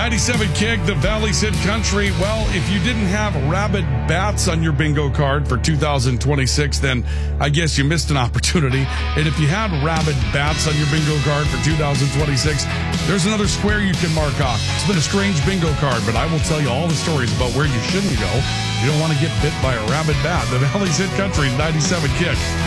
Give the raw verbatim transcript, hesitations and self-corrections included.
ninety-seven Kick, the Valley's Hit Country. Well, if you didn't have rabid bats on your bingo card for two thousand twenty-six, then I guess you missed an opportunity. And if you had rabid bats on your bingo card for two thousand twenty-six, there's another square you can mark off. It's been a strange bingo card, but I will tell you all the stories about where you shouldn't go. You don't want to get bit by a rabid bat. The Valley's Hit Country, ninety-seven Kick.